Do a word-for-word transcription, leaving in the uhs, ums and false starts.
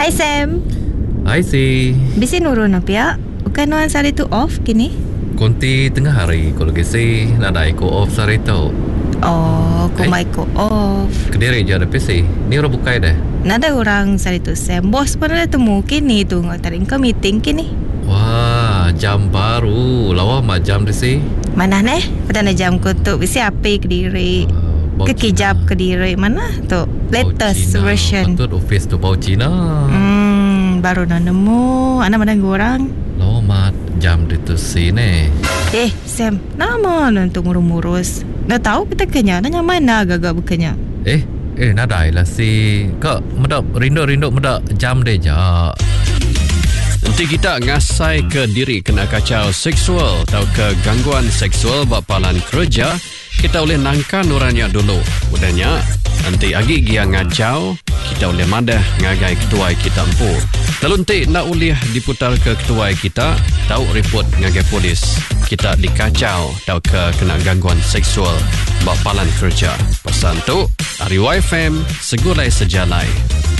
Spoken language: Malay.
Hai Sam. Hai si. Bisi nurun apa ya? Bukan nuan sari tu off kini? Konti tengah hari kalau kisi nada iko off sari tu. Oh, ku Hai. mai ko off. Kediri je ada P C. Ni orang bukai dah. Nada orang sari tu Sam. Bos pun ada temu kini tu ngatarin ke meeting kini. Wah, jam baru. Lawa mak jam di si. Mana neh? Petana jam ko tu bisi api Kediri. Uh, Kekijap Kediri mana tu? Latest version. Patut office tu bau Cina. Hmm, baru nak nemu. Anak mana orang? Lawa mak jam di tu si ni. Eh, Sam, nama nanti ngurus-ngurus. Nak tahu kita kenya, nanya mana agak-agak bukannya. Eh, eh nada lah si. Kak medap rindu-rindu medap jam deh ja. Nanti kita ngasai ke diri kena kacau seksual atau ke gangguan seksual bapalan kerja, kita boleh nangkan orangnya dulu. Udahnya, nanti agi gia ngajau, kita boleh madah ngagai ketua kita empu. Lalu nanti nak uliah diputar ke ketua kita, tahu report ngagai polis. Kita dikacau atau ke kena gangguan seksual bapalan kerja. Pesan tu, Ari Y F M, segulai sejalai.